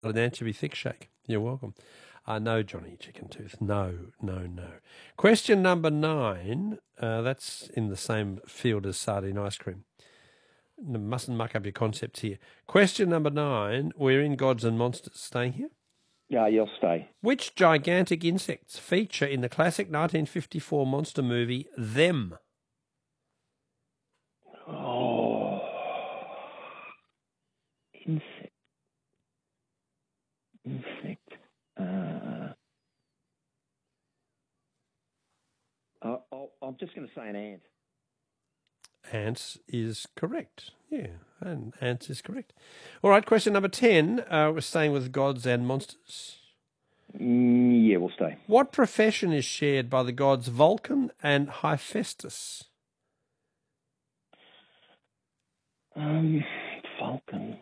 an anchovy thick shake. You're welcome. No, Johnny Chicken Tooth. No. Question number 9. That's in the same field as sardine ice cream. Mustn't muck up your concepts here. Question number 9. We're in Gods and Monsters. Staying here? Yeah, you'll stay. Which gigantic insects feature in the classic 1954 monster movie Them? Oh, insect. I'm just going to say an ant. Ants is correct. Yeah, and ants is correct. All right, question number 10. We're staying with Gods and Monsters. Yeah, we'll stay. What profession is shared by the gods Vulcan and Hephaestus? Vulcan.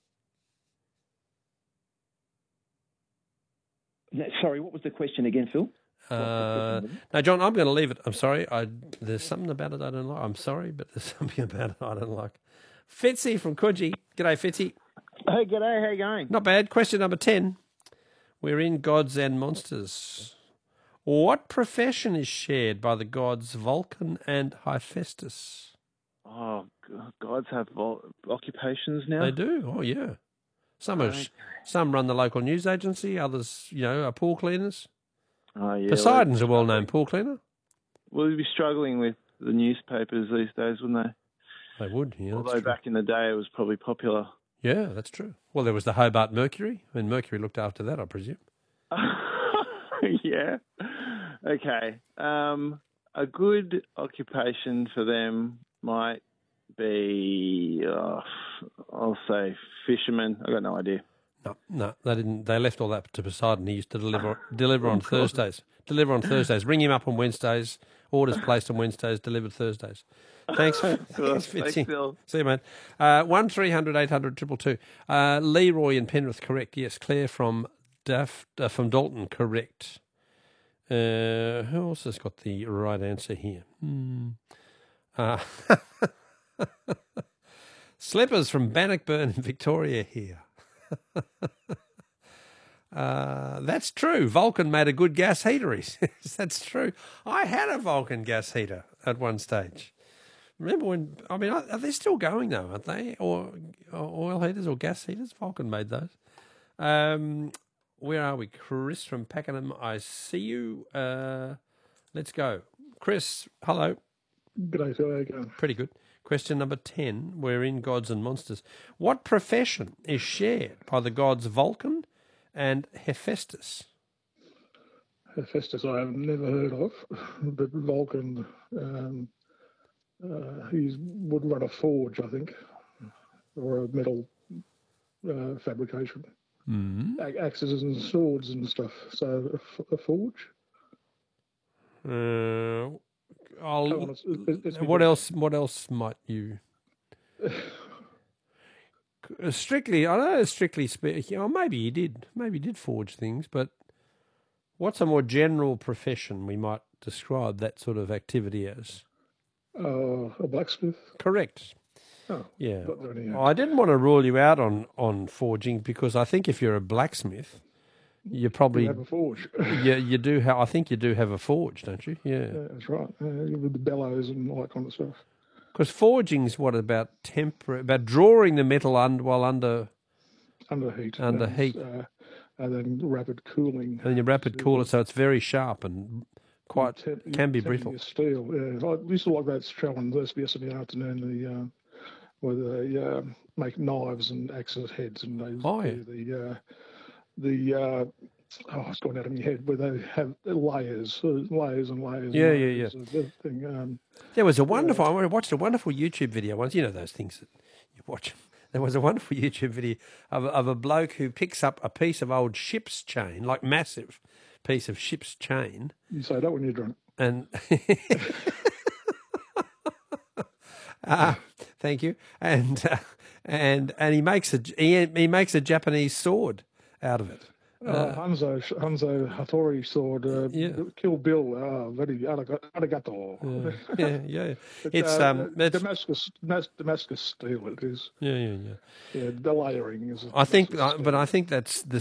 Sorry, what was the question again, Phil? No, John, I'm going to leave it. I'm sorry. There's something about it I don't like. I'm sorry, but there's something about it I don't like. Fitzy from Coogee. G'day, Fitzy. Hey, g'day. How you going? Not bad. Question number 10. We're in Gods and Monsters. What profession is shared by the gods Vulcan and Hephaestus? Oh, gods have occupations now? They do. Oh, yeah. Some run the local news agency. Others, are pool cleaners. Oh, yeah. Poseidon's a well-known pool cleaner. Well, they'd be struggling with the newspapers these days, wouldn't they? They would, yeah. Although back in the day it was probably popular. Yeah, that's true. Well, there was the Hobart Mercury, and Mercury looked after that, I presume. Yeah. Okay. A good occupation for them might be, I'll say fishermen. I got no idea. No, they didn't. They left all that to Poseidon. He used to deliver on Thursdays. Deliver on Thursdays. Ring him up on Wednesdays. Orders placed on Wednesdays. Delivered Thursdays. Thanks, Fitzy. Phil. See you, mate. 1300 800 222. Leroy in Penrith, correct. Yes, Claire from Dalton, correct. Who else has got the right answer here? Slippers from Bannockburn in Victoria here. That's true. Vulcan made a good gas heater. He says. That's true. I had a Vulcan gas heater at one stage. Remember when? I mean, are they still going though? Aren't they? Or oil heaters or gas heaters? Vulcan made those. Where are we? Chris from Pakenham. I see you. Let's go, Chris. Hello. G'day, Phil. How you going? Pretty good. Question number 10. We're in Gods and Monsters. What profession is shared by the gods Vulcan and Hephaestus? Hephaestus I have never heard of, but Vulcan, he would run a forge, I think, or a metal fabrication. Axes and swords and stuff. So a forge? What else might you? Strictly, I know. Strictly speaking, maybe he did. Maybe he did forge things. But what's a more general profession we might describe that sort of activity as? A blacksmith. Correct. Oh, yeah. I didn't want to rule you out on forging because I think if you're a blacksmith, you probably you have a forge. you do have. I think you do have a forge, don't you? Yeah, that's right. With the bellows and all that kind of stuff. Because forging's what about drawing the metal while under heat. Under heat, and then rapid cooling. And you rapid cool it so it's very sharp and quite can be brittle. Steel. Yeah, I used to like that show on SBS in the afternoon. Where they make knives and axes heads, and they do it's gone out of my head, where they have layers and layers. Yeah. Thing. There was a wonderful. I watched a wonderful YouTube video once. You know those things that you watch. There was a wonderful YouTube video of a bloke who picks up a piece of old ship's chain, like massive piece of ship's chain. You say that when you're drunk. And thank you. And he makes a Japanese sword out of it. Hanzo Hattori sword, Kill Bill, very arigato. Yeah. It's Damascus steel. It is. Yeah. Yeah, the layering is. I think that's the